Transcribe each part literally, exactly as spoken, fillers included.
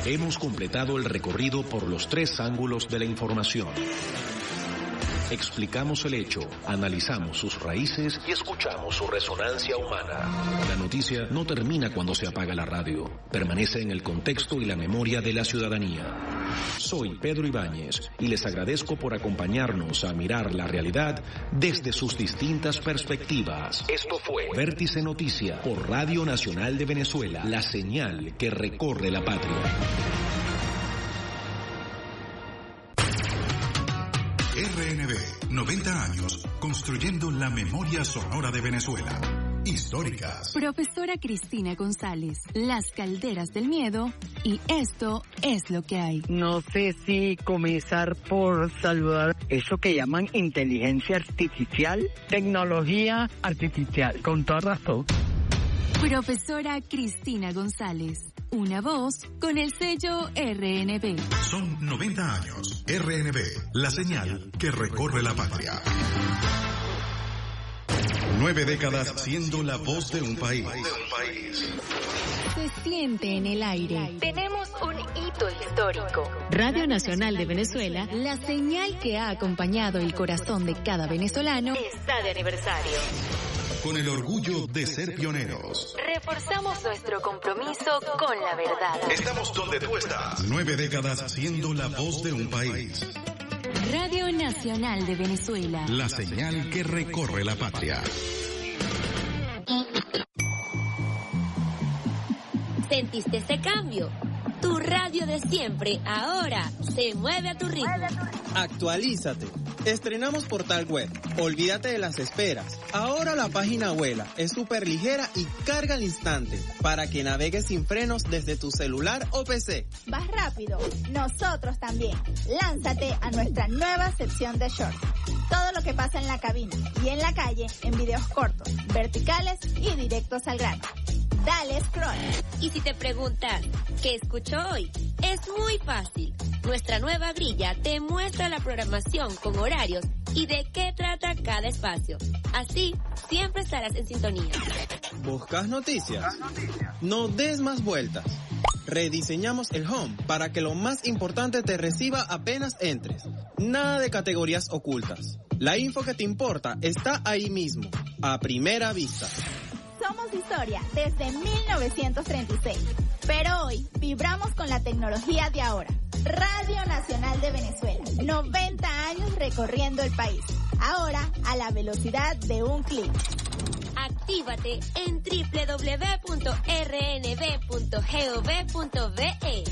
Hemos completado el recorrido por los tres ángulos de la información. Explicamos el hecho, analizamos sus raíces y escuchamos su resonancia humana. La noticia no termina cuando se apaga la radio, permanece en el contexto y la memoria de la ciudadanía. Soy Pedro Ibáñez y les agradezco por acompañarnos a mirar la realidad desde sus distintas perspectivas. Esto fue Vértice Noticia por Radio Nacional de Venezuela, la señal que recorre la patria. R N B, noventa años, construyendo la memoria sonora de Venezuela. Históricas. Profesora Cristina González, Las Calderas del Miedo y Esto es lo que hay. No sé si comenzar por saludar eso que llaman inteligencia artificial, tecnología artificial, con toda razón. Profesora Cristina González, una voz con el sello R N B. Son noventa años. R N B, la señal que recorre la patria. Nueve décadas siendo la voz de un país. Se siente en el aire. Tenemos un hito histórico. Radio Nacional de Venezuela, la señal que ha acompañado el corazón de cada venezolano, está de aniversario. Con el orgullo de ser pioneros. Reforzamos nuestro compromiso con la verdad. Estamos donde tú estás. Nueve décadas siendo la voz de un país. Radio Nacional de Venezuela. La señal que recorre la patria. ¿Sentiste ese cambio? Tu radio de siempre ahora se mueve a tu ritmo. Actualízate. Estrenamos portal web. Olvídate de las esperas. Ahora la página vuela, es súper ligera y carga al instante para que navegues sin frenos desde tu celular o P C. ¿Vas rápido? Nosotros también. Lánzate a nuestra nueva sección de shorts. Todo lo que pasa en la cabina y en la calle en videos cortos, verticales y directos al grano. Dale scroll. Y si te preguntas, ¿qué escucho hoy? Es muy fácil. Nuestra nueva grilla te muestra la programación con horarios y de qué trata cada espacio. Así, siempre estarás en sintonía. ¿Buscas noticias? No des más vueltas. Rediseñamos el home para que lo más importante te reciba apenas entres. Nada de categorías ocultas. La info que te importa está ahí mismo, a primera vista. Somos historia desde mil novecientos treinta y seis, pero hoy vibramos con la tecnología de ahora. Radio Nacional de Venezuela, noventa años recorriendo el país, ahora a la velocidad de un clic. Actívate en doble u doble u doble u punto r n b punto gov punto b e.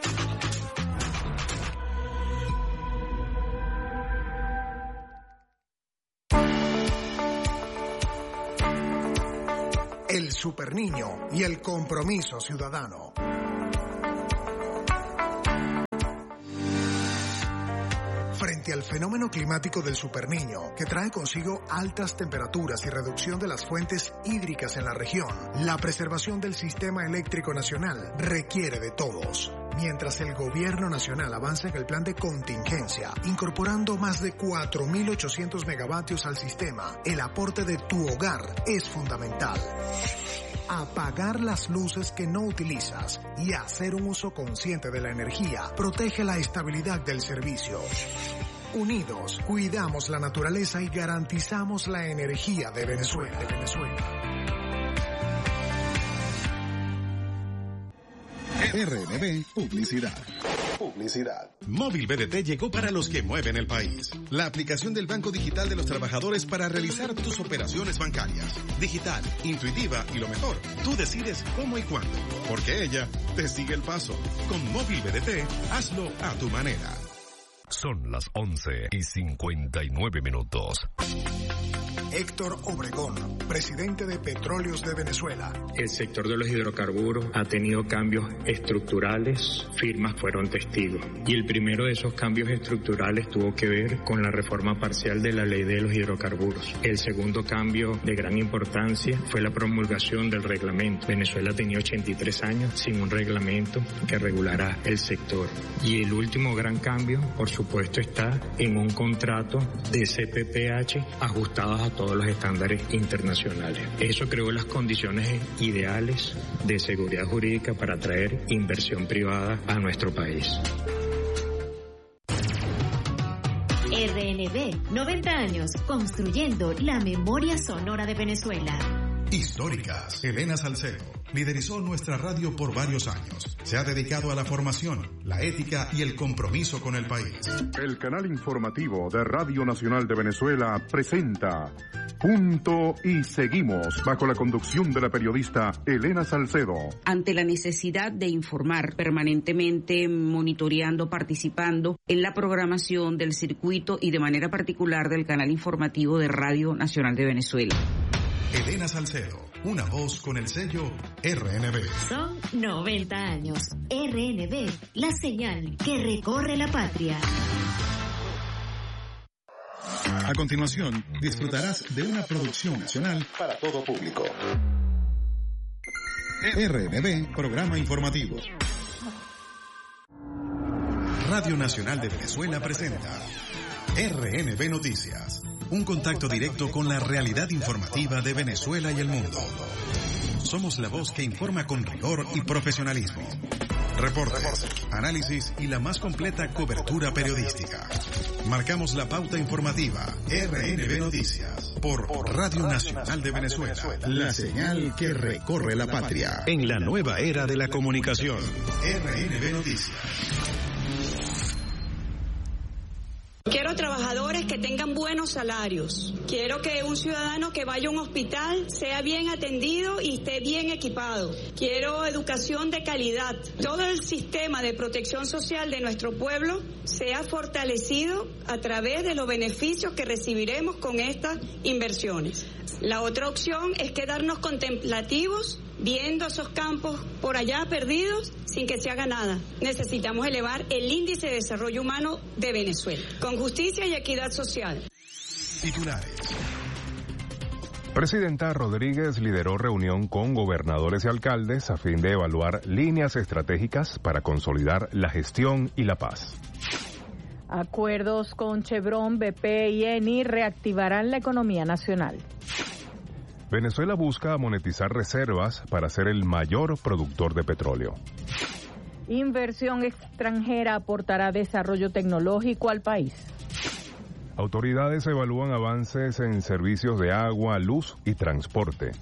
El Superniño y el compromiso ciudadano. Frente al fenómeno climático del Superniño, que trae consigo altas temperaturas y reducción de las fuentes hídricas en la región, la preservación del sistema eléctrico nacional requiere de todos. Mientras el gobierno nacional avanza en el plan de contingencia, incorporando más de cuatro mil ochocientos megavatios al sistema, el aporte de tu hogar es fundamental. Apagar las luces que no utilizas y hacer un uso consciente de la energía protege la estabilidad del servicio. Unidos, cuidamos la naturaleza y garantizamos la energía de Venezuela. De Venezuela. R N B Publicidad. Publicidad. Móvil B D T llegó para los que mueven el país. La aplicación del Banco Digital de los Trabajadores para realizar tus operaciones bancarias. Digital, intuitiva y lo mejor, tú decides cómo y cuándo. Porque ella te sigue el paso. Con Móvil B D T, hazlo a tu manera. Son las once y cincuenta y nueve minutos. Héctor Obregón, presidente de Petróleos de Venezuela. El sector de los hidrocarburos ha tenido cambios estructurales, firmas fueron testigos. Y el primero de esos cambios estructurales tuvo que ver con la reforma parcial de la ley de los hidrocarburos. El segundo cambio de gran importancia fue la promulgación del reglamento. Venezuela tenía ochenta y tres años sin un reglamento que regulara el sector. Y el último gran cambio, por supuesto, está en un contrato de C P P H ajustados adecuadas a todos los estándares internacionales. Eso creó las condiciones ideales de seguridad jurídica para atraer inversión privada a nuestro país. R N B, noventa años, construyendo la memoria sonora de Venezuela. Históricas. Elena Salcedo liderizó nuestra radio por varios años. Se ha dedicado a la formación, la ética y el compromiso con el país. El canal informativo de Radio Nacional de Venezuela presenta Punto y Seguimos, bajo la conducción de la periodista Elena Salcedo. Ante la necesidad de informar permanentemente, monitoreando, participando en la programación del circuito y de manera particular del canal informativo de Radio Nacional de Venezuela. Elena Salcedo, una voz con el sello R N B. Son noventa años. R N B, la señal que recorre la patria. A continuación, disfrutarás de una producción nacional para todo público. R N B, programa informativo. Radio Nacional de Venezuela presenta R N B Noticias. Un contacto directo con la realidad informativa de Venezuela y el mundo. Somos la voz que informa con rigor y profesionalismo. Reportes, análisis y la más completa cobertura periodística. Marcamos la pauta informativa. R N B Noticias por Radio Nacional de Venezuela. La señal que recorre la patria. En la nueva era de la comunicación. R N B Noticias. Quiero trabajadores que tengan buenos salarios. Quiero que un ciudadano que vaya a un hospital sea bien atendido y esté bien equipado. Quiero educación de calidad. Todo el sistema de protección social de nuestro pueblo sea fortalecido a través de los beneficios que recibiremos con estas inversiones. La otra opción es quedarnos contemplativos viendo esos campos por allá perdidos sin que se haga nada. Necesitamos elevar el índice de desarrollo humano de Venezuela, con justicia y equidad social. Titulares. Presidenta Rodríguez lideró reunión con gobernadores y alcaldes a fin de evaluar líneas estratégicas para consolidar la gestión y la paz. Acuerdos con Chevron, B P y Eni reactivarán la economía nacional. Venezuela busca monetizar reservas para ser el mayor productor de petróleo. Inversión extranjera aportará desarrollo tecnológico al país. Autoridades evalúan avances en servicios de agua, luz y transporte.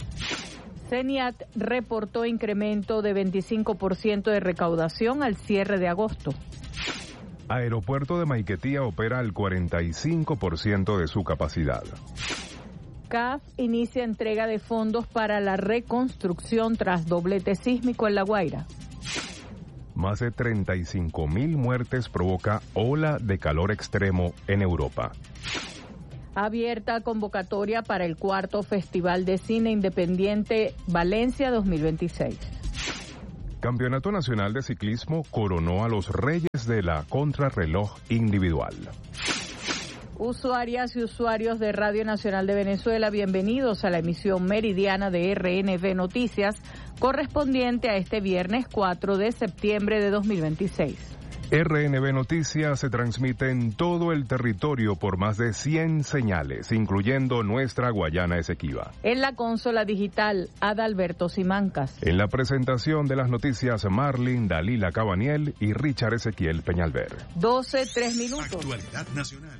CENIAT reportó incremento de veinticinco por ciento de recaudación al cierre de agosto. Aeropuerto de Maiquetía opera al cuarenta y cinco por ciento de su capacidad. C A F inicia entrega de fondos para la reconstrucción tras doblete sísmico en La Guaira. Más de treinta y cinco mil muertes provoca ola de calor extremo en Europa. Abierta convocatoria para el cuarto Festival de Cine Independiente Valencia dos mil veintiséis. Campeonato Nacional de Ciclismo coronó a los reyes de la contrarreloj individual. Usuarias y usuarios de Radio Nacional de Venezuela, bienvenidos a la emisión meridiana de R N B Noticias, correspondiente a este viernes cuatro de septiembre de dos mil veintiséis. R N B Noticias se transmite en todo el territorio por más de cien señales, incluyendo nuestra Guayana Esequiba. En la consola digital, Adalberto Simancas. En la presentación de las noticias, Marlin Dalila Cabaniel y Richard Ezequiel Peñalver. doce, tres minutos. Actualidad nacional.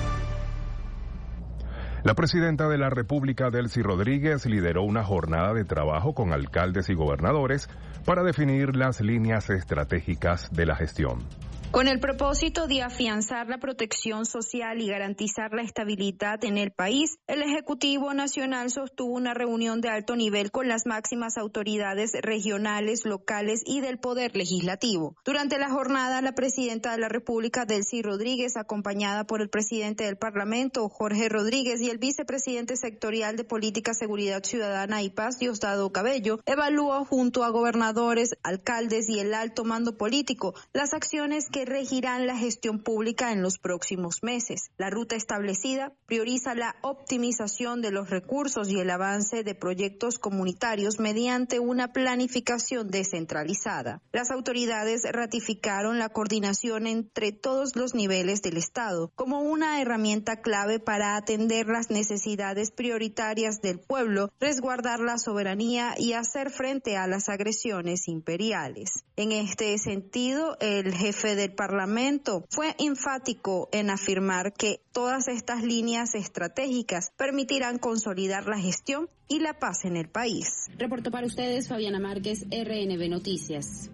La presidenta de la República, Delcy Rodríguez, lideró una jornada de trabajo con alcaldes y gobernadores para definir las líneas estratégicas de la gestión. Con el propósito de afianzar la protección social y garantizar la estabilidad en el país, el Ejecutivo Nacional sostuvo una reunión de alto nivel con las máximas autoridades regionales, locales y del Poder Legislativo. Durante la jornada, la presidenta de la República, Delcy Rodríguez, acompañada por el presidente del Parlamento, Jorge Rodríguez, y el vicepresidente sectorial de Política, Seguridad Ciudadana y Paz, Diosdado Cabello, evaluó junto a gobernadores, alcaldes y el alto mando político las acciones que que regirán la gestión pública en los próximos meses. La ruta establecida prioriza la optimización de los recursos y el avance de proyectos comunitarios mediante una planificación descentralizada. Las autoridades ratificaron la coordinación entre todos los niveles del Estado como una herramienta clave para atender las necesidades prioritarias del pueblo, resguardar la soberanía y hacer frente a las agresiones imperiales. En este sentido, el jefe del Parlamento fue enfático en afirmar que todas estas líneas estratégicas permitirán consolidar la gestión y la paz en el país. Reportó para ustedes Fabiana Márquez, R N B Noticias.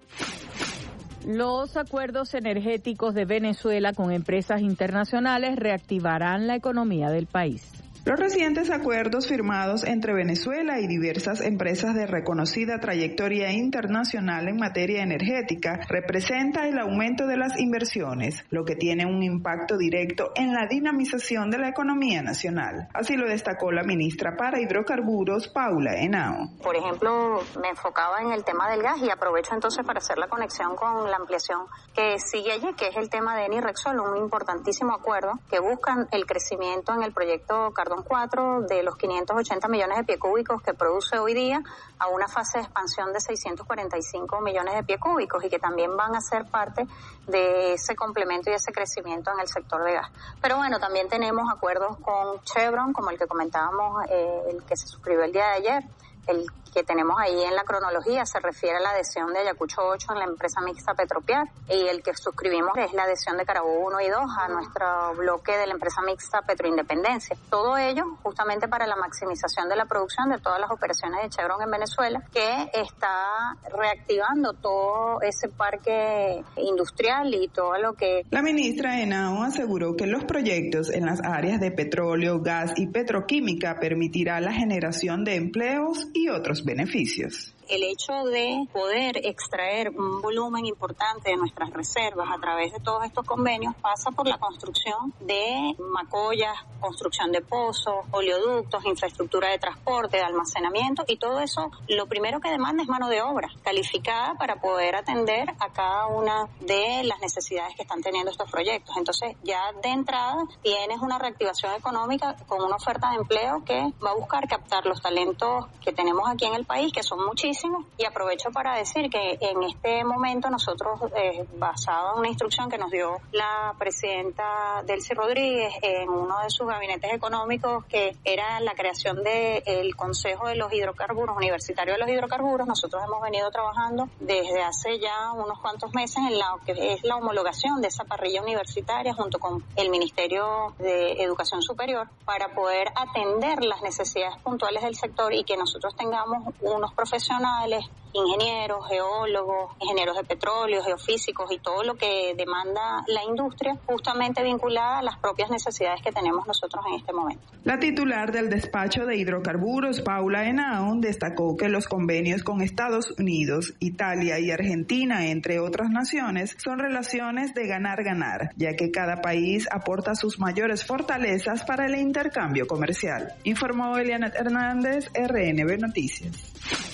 Los acuerdos energéticos de Venezuela con empresas internacionales reactivarán la economía del país. Los recientes acuerdos firmados entre Venezuela y diversas empresas de reconocida trayectoria internacional en materia energética representa el aumento de las inversiones, lo que tiene un impacto directo en la dinamización de la economía nacional. Así lo destacó la ministra para Hidrocarburos, Paula Henao. Por ejemplo, me enfocaba en el tema del gas y aprovecho entonces para hacer la conexión con la ampliación que sigue allí, que es el tema de Eni Repsol, un importantísimo acuerdo que buscan el crecimiento en el proyecto Cardón cuatro de los quinientos ochenta millones de pie cúbicos que produce hoy día a una fase de expansión de seiscientos cuarenta y cinco millones de pie cúbicos y que también van a ser parte de ese complemento y ese crecimiento en el sector de gas. Pero bueno, también tenemos acuerdos con Chevron, como el que comentábamos, eh, el que se suscribió el día de ayer. El que tenemos ahí en la cronología se refiere a la adhesión de Ayacucho ocho en la empresa mixta Petropiar, y el que suscribimos es la adhesión de Carabobo uno y dos a nuestro bloque de la empresa mixta Petroindependencia. Todo ello justamente para la maximización de la producción de todas las operaciones de Chevron en Venezuela, que está reactivando todo ese parque industrial y todo lo que... La ministra Henao aseguró que los proyectos en las áreas de petróleo, gas y petroquímica permitirá la generación de empleos y otros beneficios. El hecho de poder extraer un volumen importante de nuestras reservas a través de todos estos convenios pasa por la construcción de macollas, construcción de pozos, oleoductos, infraestructura de transporte, de almacenamiento, y todo eso lo primero que demanda es mano de obra calificada para poder atender a cada una de las necesidades que están teniendo estos proyectos. Entonces ya de entrada tienes una reactivación económica con una oferta de empleo que va a buscar captar los talentos que tenemos aquí en el país, que son muchísimos. Y aprovecho para decir que en este momento nosotros, eh, basado en una instrucción que nos dio la presidenta Delcy Rodríguez en uno de sus gabinetes económicos, que era la creación del Consejo de los Hidrocarburos, Universitario de los Hidrocarburos, nosotros hemos venido trabajando desde hace ya unos cuantos meses en la que es la homologación de esa parrilla universitaria junto con el Ministerio de Educación Superior para poder atender las necesidades puntuales del sector y que nosotros tengamos unos profesionales, ingenieros, geólogos, ingenieros de petróleo, geofísicos y todo lo que demanda la industria, justamente vinculada a las propias necesidades que tenemos nosotros en este momento. La titular del despacho de hidrocarburos, Paula Henao, destacó que los convenios con Estados Unidos, Italia y Argentina, entre otras naciones, son relaciones de ganar-ganar, ya que cada país aporta sus mayores fortalezas para el intercambio comercial. Informó Eliana Hernández, R N B Noticias.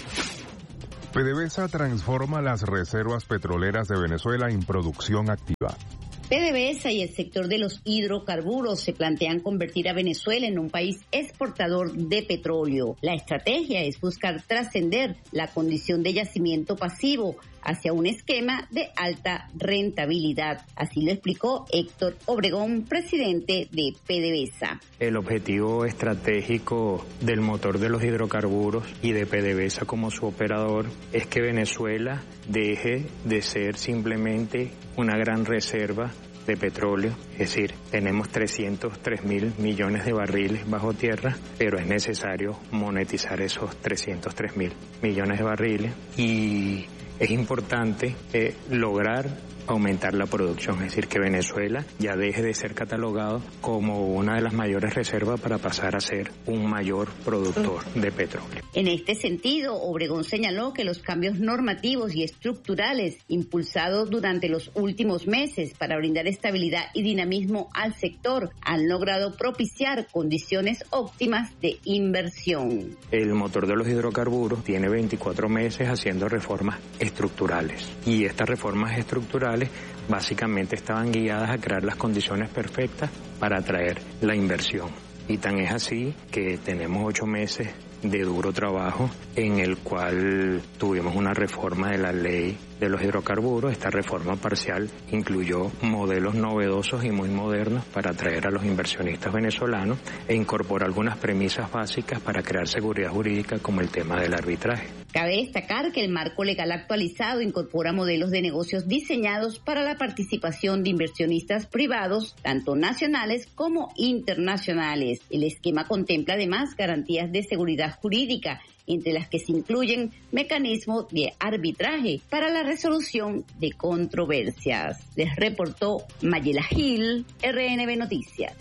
PDVSA transforma las reservas petroleras de Venezuela en producción activa. PDVSA y el sector de los hidrocarburos se plantean convertir a Venezuela en un país exportador de petróleo. La estrategia es buscar trascender la condición de yacimiento pasivo hacia un esquema de alta rentabilidad. Así lo explicó Héctor Obregón, presidente de PDVSA. El objetivo estratégico del motor de los hidrocarburos y de PDVSA como su operador es que Venezuela deje de ser simplemente una gran reserva de petróleo, es decir, tenemos trescientos tres mil millones de barriles bajo tierra, pero es necesario monetizar esos trescientos tres mil millones de barriles y es importante eh, lograr aumentar la producción, es decir, que Venezuela ya deje de ser catalogado como una de las mayores reservas para pasar a ser un mayor productor de petróleo. En este sentido, Obregón señaló que los cambios normativos y estructurales impulsados durante los últimos meses para brindar estabilidad y dinamismo al sector han logrado propiciar condiciones óptimas de inversión. El motor de los hidrocarburos tiene veinticuatro meses haciendo reformas estructurales estructurales. Y estas reformas estructurales básicamente estaban guiadas a crear las condiciones perfectas para atraer la inversión. Y tan es así que tenemos ocho meses de duro trabajo en el cual tuvimos una reforma de la ley de los hidrocarburos. Esta reforma parcial incluyó modelos novedosos y muy modernos para atraer a los inversionistas venezolanos e incorporó algunas premisas básicas para crear seguridad jurídica, como el tema del arbitraje. Cabe destacar que el marco legal actualizado incorpora modelos de negocios diseñados para la participación de inversionistas privados, tanto nacionales como internacionales. El esquema contempla además garantías de seguridad jurídica, entre las que se incluyen mecanismos de arbitraje para la resolución de controversias. Les reportó Mayela Gil, R N B Noticias.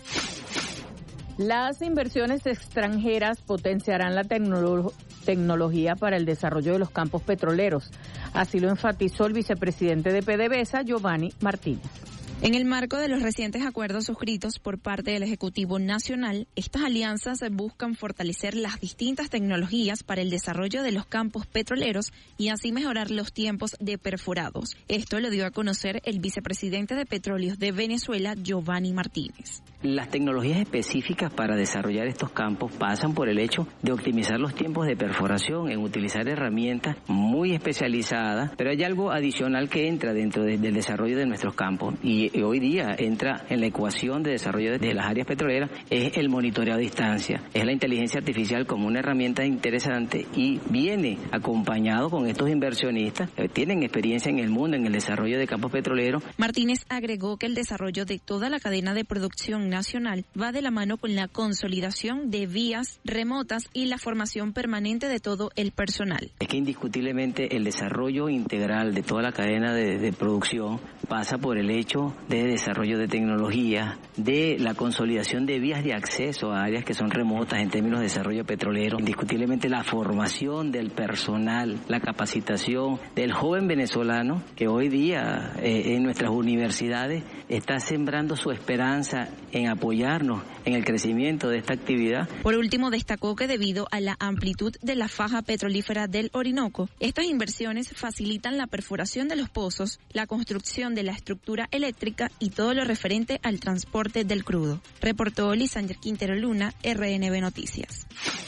Las inversiones extranjeras potenciarán la tecnolo- tecnología para el desarrollo de los campos petroleros. Así lo enfatizó el vicepresidente de PDVSA, Giovanni Martínez. En el marco de los recientes acuerdos suscritos por parte del Ejecutivo Nacional, estas alianzas buscan fortalecer las distintas tecnologías para el desarrollo de los campos petroleros y así mejorar los tiempos de perforados. Esto lo dio a conocer el vicepresidente de Petróleos de Venezuela, Giovanni Martínez. Las tecnologías específicas para desarrollar estos campos pasan por el hecho de optimizar los tiempos de perforación, en utilizar herramientas muy especializadas, pero hay algo adicional que entra dentro de, del desarrollo de nuestros campos y hoy día entra en la ecuación de desarrollo de las áreas petroleras, es el monitoreo a distancia, es la inteligencia artificial como una herramienta interesante y viene acompañado con estos inversionistas que tienen experiencia en el mundo en el desarrollo de campos petroleros. Martínez agregó que el desarrollo de toda la cadena de producción nacional va de la mano con la consolidación de vías remotas y la formación permanente de todo el personal. Es que indiscutiblemente el desarrollo integral de toda la cadena de, de producción pasa por el hecho de desarrollo de tecnología, de la consolidación de vías de acceso a áreas que son remotas en términos de desarrollo petrolero, indiscutiblemente la formación del personal, la capacitación del joven venezolano que hoy día eh, en nuestras universidades está sembrando su esperanza en apoyarnos en el crecimiento de esta actividad. Por último, destacó que debido a la amplitud de la faja petrolífera del Orinoco, estas inversiones facilitan la perforación de los pozos, la construcción de la estructura eléctrica y todo lo referente al transporte del crudo. Reportó Lisander Quintero Luna, R N B Noticias.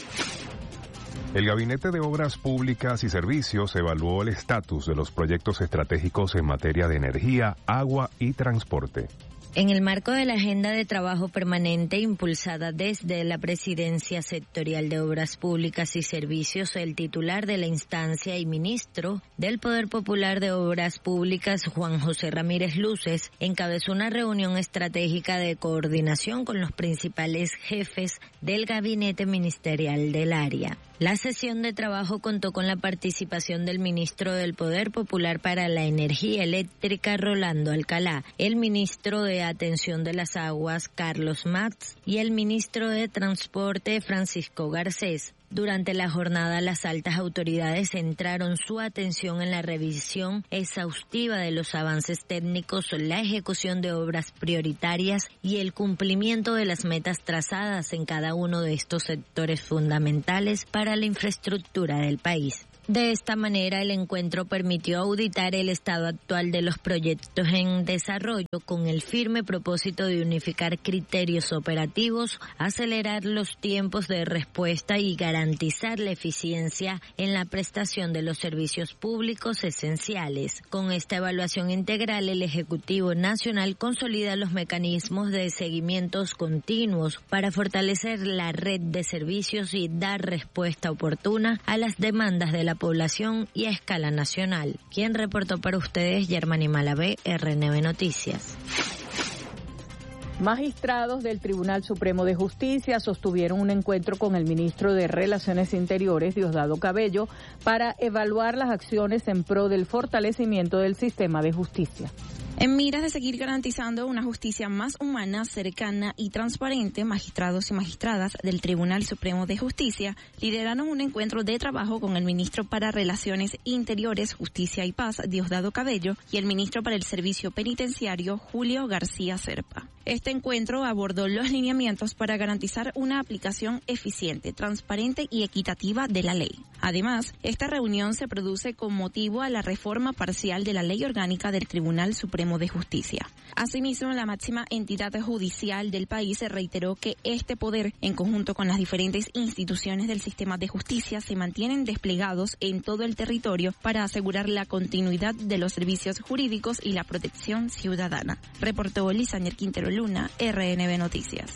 El Gabinete de Obras Públicas y Servicios evaluó el estatus de los proyectos estratégicos en materia de energía, agua y transporte. En el marco de la agenda de trabajo permanente impulsada desde la Presidencia Sectorial de Obras Públicas y Servicios, el titular de la instancia y ministro del Poder Popular de Obras Públicas, Juan José Ramírez Luces, encabezó una reunión estratégica de coordinación con los principales jefes del gabinete ministerial del área. La sesión de trabajo contó con la participación del ministro del Poder Popular para la Energía Eléctrica, Rolando Alcalá, el ministro de Atención de las Aguas, Carlos Matz, y el ministro de Transporte, Francisco Garcés. Durante la jornada, las altas autoridades centraron su atención en la revisión exhaustiva de los avances técnicos, la ejecución de obras prioritarias y el cumplimiento de las metas trazadas en cada uno de estos sectores fundamentales para la infraestructura del país. De esta manera, el encuentro permitió auditar el estado actual de los proyectos en desarrollo con el firme propósito de unificar criterios operativos, acelerar los tiempos de respuesta y garantizar la eficiencia en la prestación de los servicios públicos esenciales. Con esta evaluación integral, el Ejecutivo Nacional consolida los mecanismos de seguimientos continuos para fortalecer la red de servicios y dar respuesta oportuna a las demandas de la población y a escala nacional. Quien reportó para ustedes, Germany Malavé, R N B Noticias. Magistrados del Tribunal Supremo de Justicia sostuvieron un encuentro con el ministro de Relaciones Interiores, Diosdado Cabello, para evaluar las acciones en pro del fortalecimiento del sistema de justicia. En miras de seguir garantizando una justicia más humana, cercana y transparente, magistrados y magistradas del Tribunal Supremo de Justicia lideraron un encuentro de trabajo con el ministro para Relaciones Interiores, Justicia y Paz, Diosdado Cabello, y el ministro para el Servicio Penitenciario, Julio García Serpa. Este encuentro abordó los lineamientos para garantizar una aplicación eficiente, transparente y equitativa de la ley. Además, esta reunión se produce con motivo a la reforma parcial de la Ley Orgánica del Tribunal Supremo de Justicia. Asimismo, la máxima entidad judicial del país reiteró que este poder, en conjunto con las diferentes instituciones del sistema de justicia, se mantienen desplegados en todo el territorio para asegurar la continuidad de los servicios jurídicos y la protección ciudadana. Reportó Lisander Quintero Luna, R N B Noticias.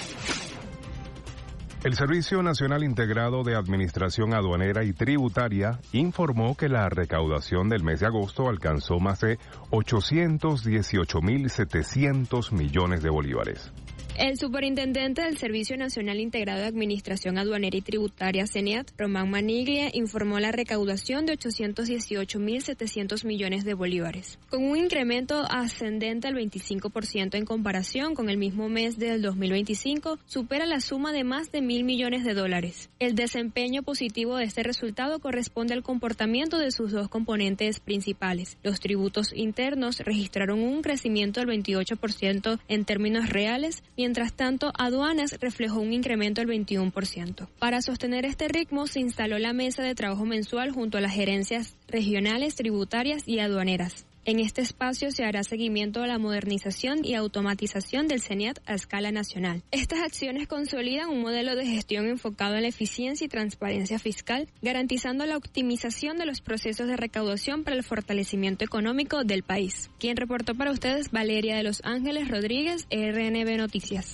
El Servicio Nacional Integrado de Administración Aduanera y Tributaria informó que la recaudación del mes de agosto alcanzó más de ochocientos dieciocho mil setecientos millones de bolívares. El superintendente del Servicio Nacional Integrado de Administración Aduanera y Tributaria, CENIAT, Román Maniglia, informó la recaudación de ochocientos dieciocho mil setecientos millones de bolívares, con un incremento ascendente al veinticinco por ciento en comparación con el mismo mes del dos mil veinticinco, supera la suma de más de mil millones de dólares. El desempeño positivo de este resultado corresponde al comportamiento de sus dos componentes principales. Los tributos internos registraron un crecimiento del veintiocho por ciento en términos reales, mientras tanto, aduanas reflejó un incremento del veintiuno por ciento. Para sostener este ritmo, se instaló la mesa de trabajo mensual junto a las gerencias regionales, tributarias y aduaneras. En este espacio se hará seguimiento a la modernización y automatización del CENIAT a escala nacional. Estas acciones consolidan un modelo de gestión enfocado en la eficiencia y transparencia fiscal, garantizando la optimización de los procesos de recaudación para el fortalecimiento económico del país. Quien reportó para ustedes, Valeria de los Ángeles Rodríguez, R N B Noticias.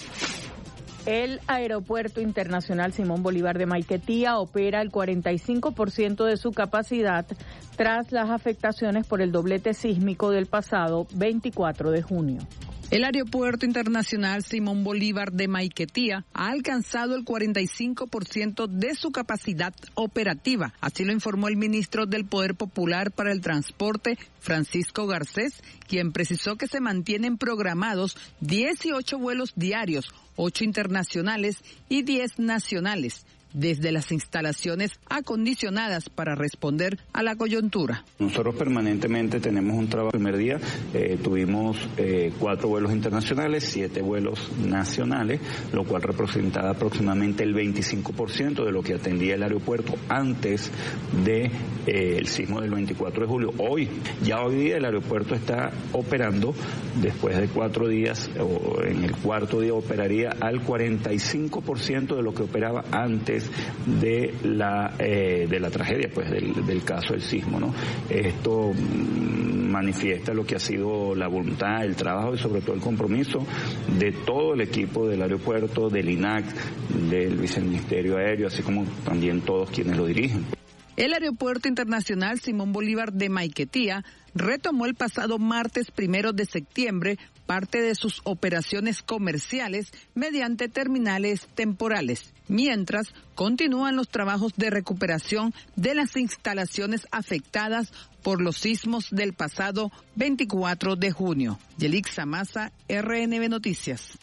El Aeropuerto Internacional Simón Bolívar de Maiquetía opera el cuarenta y cinco por ciento de su capacidad tras las afectaciones por el doblete sísmico del pasado veinticuatro de junio. El Aeropuerto Internacional Simón Bolívar de Maiquetía ha alcanzado el cuarenta y cinco por ciento de su capacidad operativa. Así lo informó el ministro del Poder Popular para el Transporte, Francisco Garcés, quien precisó que se mantienen programados dieciocho vuelos diarios, ocho internacionales y diez nacionales, desde las instalaciones acondicionadas para responder a la coyuntura. Nosotros permanentemente tenemos un trabajo. El primer día eh, tuvimos eh, cuatro vuelos internacionales, siete vuelos nacionales, lo cual representaba aproximadamente el veinticinco por ciento de lo que atendía el aeropuerto antes del de, eh, sismo del veinticuatro de julio. Hoy, ya hoy día el aeropuerto está operando, después de cuatro días, o en el cuarto día operaría al cuarenta y cinco por ciento de lo que operaba antes de la eh, de la tragedia, pues del, del caso del sismo, ¿no? Esto mmm, manifiesta lo que ha sido la voluntad, el trabajo y sobre todo el compromiso de todo el equipo del aeropuerto, del I N A C, del Viceministerio Aéreo, así como también todos quienes lo dirigen. El Aeropuerto Internacional Simón Bolívar de Maiquetía retomó el pasado martes primero de septiembre parte de sus operaciones comerciales mediante terminales temporales, mientras continúan los trabajos de recuperación de las instalaciones afectadas por los sismos del pasado veinticuatro de junio. Yelixa Maza, R N B Noticias.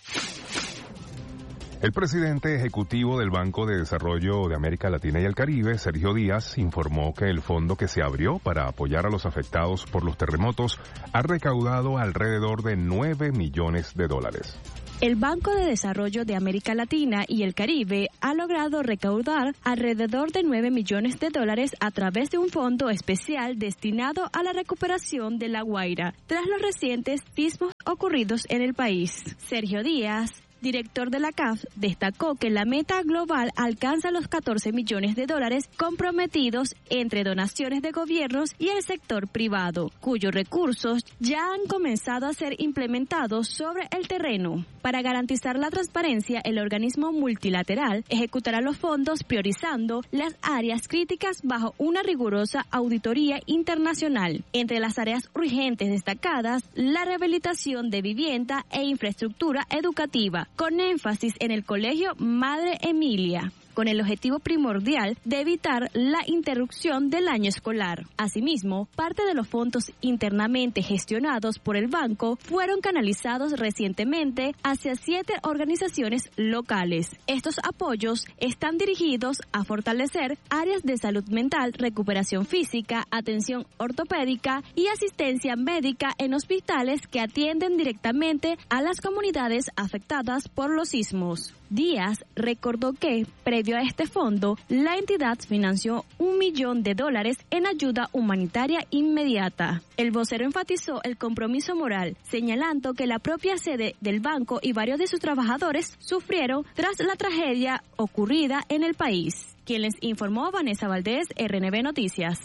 El presidente ejecutivo del Banco de Desarrollo de América Latina y el Caribe, Sergio Díaz, informó que el fondo que se abrió para apoyar a los afectados por los terremotos ha recaudado alrededor de nueve millones de dólares. El Banco de Desarrollo de América Latina y el Caribe ha logrado recaudar alrededor de nueve millones de dólares a través de un fondo especial destinado a la recuperación de La Guaira tras los recientes sismos ocurridos en el país. Sergio Díaz, director de la C A F, destacó que la meta global alcanza los catorce millones de dólares comprometidos entre donaciones de gobiernos y el sector privado, cuyos recursos ya han comenzado a ser implementados sobre el terreno. Para garantizar la transparencia, el organismo multilateral ejecutará los fondos priorizando las áreas críticas bajo una rigurosa auditoría internacional. Entre las áreas urgentes destacadas, la rehabilitación de vivienda e infraestructura educativa, con énfasis en el Colegio Madre Emilia. con el objetivo primordial de evitar la interrupción del año escolar. Asimismo, parte de los fondos internamente gestionados por el banco fueron canalizados recientemente hacia siete organizaciones locales. Estos apoyos están dirigidos a fortalecer áreas de salud mental, recuperación física, atención ortopédica y asistencia médica en hospitales que atienden directamente a las comunidades afectadas por los sismos. Díaz recordó que, previo a este fondo, la entidad financió un millón de dólares en ayuda humanitaria inmediata. El vocero enfatizó el compromiso moral, señalando que la propia sede del banco y varios de sus trabajadores sufrieron tras la tragedia ocurrida en el país. Quien les informó, Vanessa Valdés, R N B Noticias.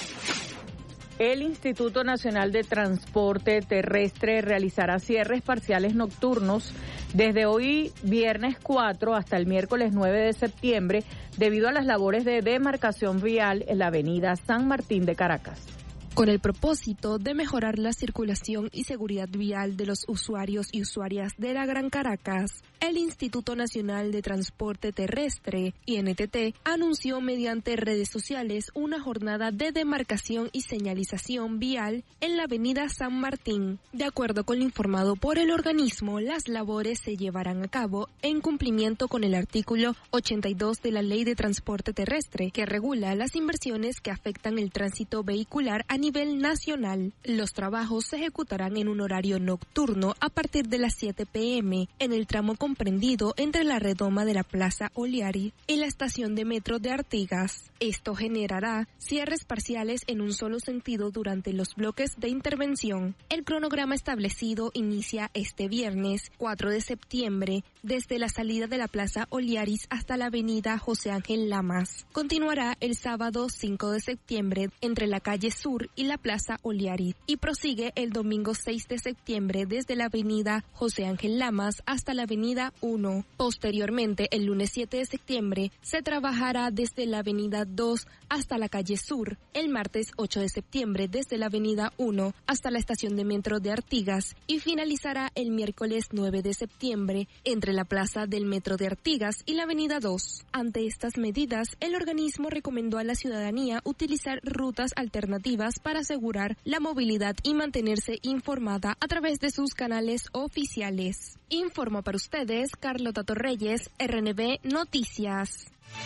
El Instituto Nacional de Transporte Terrestre realizará cierres parciales nocturnos desde hoy viernes cuatro hasta el miércoles nueve de septiembre debido a las labores de demarcación vial en la avenida San Martín de Caracas. Con el propósito de mejorar la circulación y seguridad vial de los usuarios y usuarias de la Gran Caracas, el Instituto Nacional de Transporte Terrestre, I N T T, anunció mediante redes sociales una jornada de demarcación y señalización vial en la avenida San Martín. De acuerdo con lo informado por el organismo, las labores se llevarán a cabo en cumplimiento con el artículo ochenta y dos de la Ley de Transporte Terrestre, que regula las inversiones que afectan el tránsito vehicular a nivel nacional. Los trabajos se ejecutarán en un horario nocturno a partir de las siete pe eme en el tramo comprendido entre la redoma de la Plaza Oliari y la estación de metro de Artigas. Esto generará cierres parciales en un solo sentido durante los bloques de intervención. El cronograma establecido inicia este viernes cuatro de septiembre desde la salida de la Plaza Oliaris hasta la avenida José Ángel Lamas. Continuará el sábado cinco de septiembre entre la calle Sur y la Plaza Oliari y prosigue el domingo seis de septiembre desde la avenida José Ángel Lamas hasta la avenida uno. Posteriormente, el lunes siete de septiembre se trabajará desde la avenida dos hasta la calle Sur, el martes ocho de septiembre desde la avenida uno hasta la estación de metro de Artigas y finalizará el miércoles nueve de septiembre entre la plaza del metro de Artigas y la avenida dos. Ante estas medidas, el organismo recomendó a la ciudadanía utilizar rutas alternativas para asegurar la movilidad y mantenerse informada a través de sus canales oficiales. Informa para ustedes Carlota Torreyes, R N B Noticias.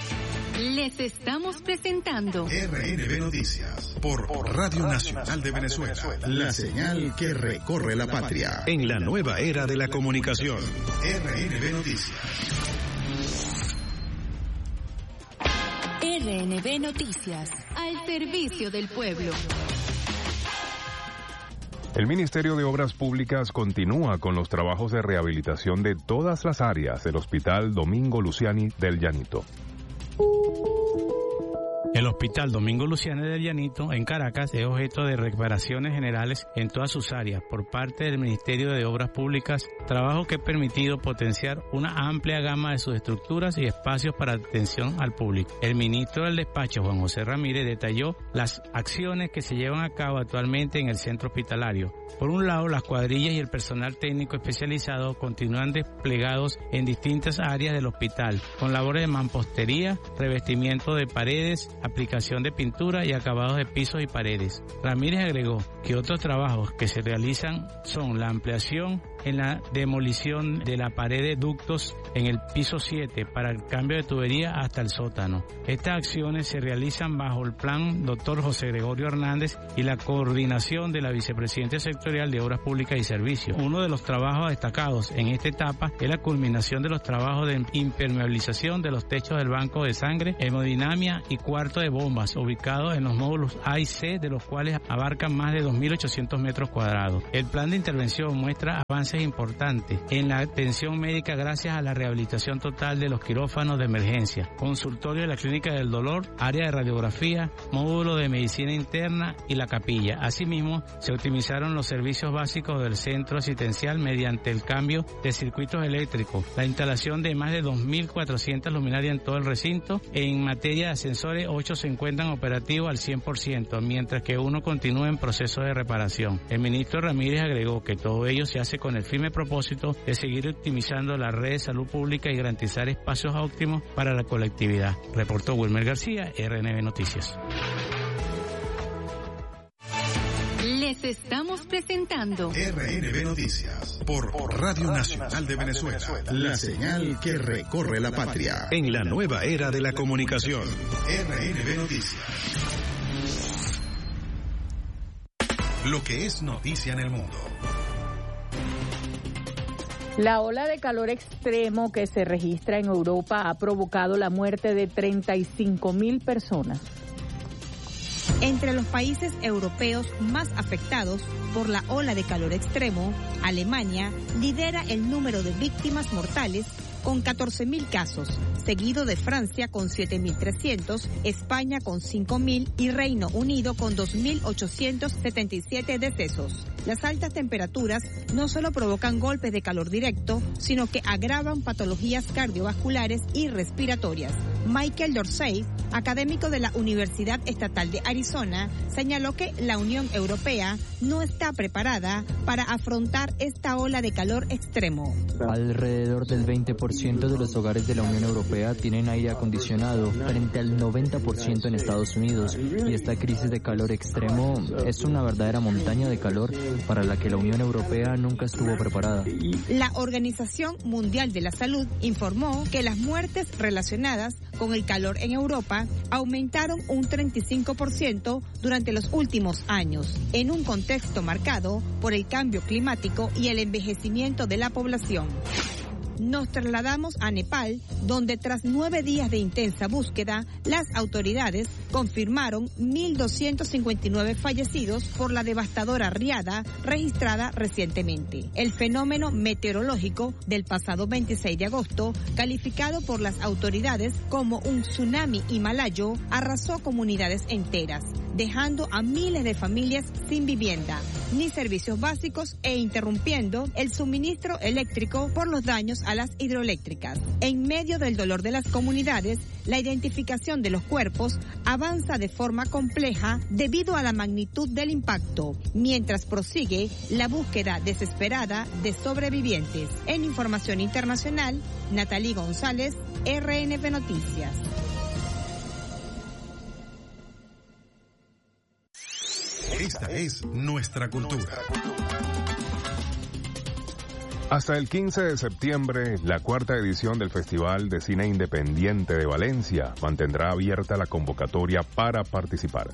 Les estamos presentando R N B Noticias por Radio Nacional de Venezuela, la señal que recorre la patria en la nueva era de la comunicación. R N B Noticias. R N B Noticias, al servicio del pueblo. El Ministerio de Obras Públicas continúa con los trabajos de rehabilitación de todas las áreas del Hospital Domingo Luciani del Llanito. El Hospital Domingo Luciani del Llanito en Caracas es objeto de reparaciones generales en todas sus áreas por parte del Ministerio de Obras Públicas, trabajo que ha permitido potenciar una amplia gama de sus estructuras y espacios para atención al público. El ministro del despacho, Juan José Ramírez, detalló las acciones que se llevan a cabo actualmente en el centro hospitalario. Por un lado, las cuadrillas y el personal técnico especializado continúan desplegados en distintas áreas del hospital, con labores de mampostería, revestimiento de paredes, aplicación de pintura y acabados de pisos y paredes. Ramírez agregó que otros trabajos que se realizan son la ampliación en la demolición de la pared de ductos en el piso siete para el cambio de tubería hasta el sótano. Estas acciones se realizan bajo el plan doctor José Gregorio Hernández y la coordinación de la vicepresidenta sectorial de Obras Públicas y Servicios. Uno de los trabajos destacados en esta etapa es la culminación de los trabajos de impermeabilización de los techos del banco de sangre, hemodinamia y cuarto de bombas ubicados en los módulos A y C, de los cuales abarcan más de dos mil ochocientos metros cuadrados. El plan de intervención muestra avances importantes en la atención médica gracias a la rehabilitación total de los quirófanos de emergencia, consultorio de la Clínica del Dolor, área de radiografía, módulo de medicina interna y la capilla. Asimismo, se optimizaron los servicios básicos del centro asistencial mediante el cambio de circuitos eléctricos, la instalación de más de dos mil cuatrocientas luminarias en todo el recinto. En materia de ascensores, ocho ocho se encuentran operativos al cien por ciento, mientras que uno continúa en proceso de reparación. El ministro Ramírez agregó que todo ello se hace con el firme propósito de seguir optimizando la red de salud pública y garantizar espacios óptimos para la colectividad. Reportó Wilmer García, R N B Noticias. Les estamos presentando R N B Noticias por Radio Nacional de Venezuela, la señal que recorre la patria en la nueva era de la comunicación. R N B Noticias. Lo que es noticia en el mundo. La ola de calor extremo que se registra en Europa ha provocado la muerte de treinta y cinco mil personas. Entre los países europeos más afectados por la ola de calor extremo, Alemania lidera el número de víctimas mortales con catorce mil casos, seguido de Francia con siete mil trescientos, España con cinco mil y Reino Unido con dos mil ochocientos setenta y siete decesos. Las altas temperaturas no solo provocan golpes de calor directo, sino que agravan patologías cardiovasculares y respiratorias. Michael Dorsey, académico de la Universidad Estatal de Arizona, señaló que la Unión Europea no está preparada para afrontar esta ola de calor extremo. Alrededor del veinte por ciento de los hogares de la Unión Europea tienen aire acondicionado, frente al noventa por ciento en Estados Unidos, y esta crisis de calor extremo es una verdadera montaña de calor para la que la Unión Europea nunca estuvo preparada. La Organización Mundial de la Salud informó que las muertes relacionadas con el calor en Europa aumentaron un treinta y cinco por ciento durante los últimos años, en un contexto marcado por el cambio climático y el envejecimiento de la población. Nos trasladamos a Nepal, donde tras nueve días de intensa búsqueda, las autoridades confirmaron mil doscientos cincuenta y nueve fallecidos por la devastadora riada registrada recientemente. El fenómeno meteorológico del pasado veintiséis de agosto, calificado por las autoridades como un tsunami himalayo, arrasó comunidades enteras, dejando a miles de familias sin vivienda ni servicios básicos e interrumpiendo el suministro eléctrico por los daños a las hidroeléctricas. En medio del dolor de las comunidades, la identificación de los cuerpos avanza de forma compleja debido a la magnitud del impacto, mientras prosigue la búsqueda desesperada de sobrevivientes. En información internacional, Natalie González, R N B Noticias. Esta es nuestra cultura. Hasta el quince de septiembre, la cuarta edición del Festival de Cine Independiente de Valencia mantendrá abierta la convocatoria para participar.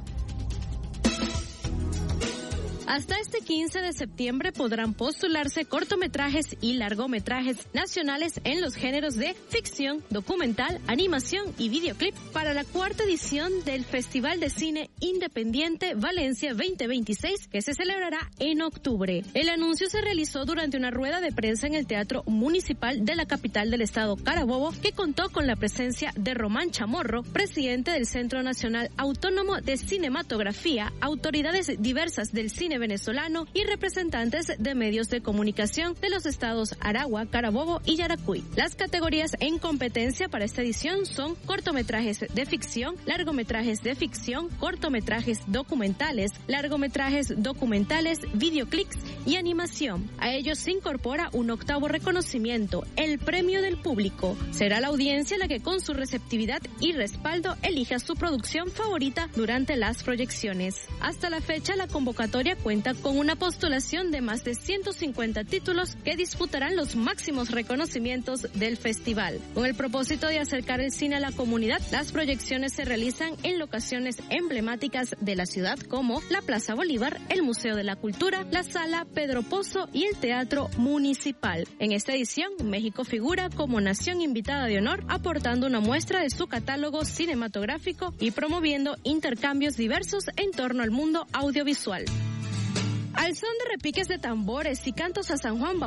Hasta este quince de septiembre podrán postularse cortometrajes y largometrajes nacionales en los géneros de ficción, documental, animación y videoclip para la cuarta edición del Festival de Cine Independiente Valencia veinte veintiséis, que se celebrará en octubre. El anuncio se realizó durante una rueda de prensa en el Teatro Municipal de la capital del estado Carabobo, que contó con la presencia de Román Chamorro, presidente del Centro Nacional Autónomo de Cinematografía, autoridades diversas del cine venezolano y representantes de medios de comunicación de los estados Aragua, Carabobo y Yaracuy. Las categorías en competencia para esta edición son cortometrajes de ficción, largometrajes de ficción, cortometrajes documentales, largometrajes documentales, videoclips y animación. A ellos se incorpora un octavo reconocimiento, el premio del público. Será la audiencia la que con su receptividad y respaldo elija su producción favorita durante las proyecciones. Hasta la fecha, la convocatoria cuenta con una postulación de más de ciento cincuenta títulos que disputarán los máximos reconocimientos del festival. Con el propósito de acercar el cine a la comunidad, las proyecciones se realizan en locaciones emblemáticas de la ciudad como la Plaza Bolívar, el Museo de la Cultura, la Sala Pedro Pozo y el Teatro Municipal. En esta edición, México figura como nación invitada de honor, aportando una muestra de su catálogo cinematográfico y promoviendo intercambios diversos en torno al mundo audiovisual. Al son de repiques de tambores y cantos a San Juan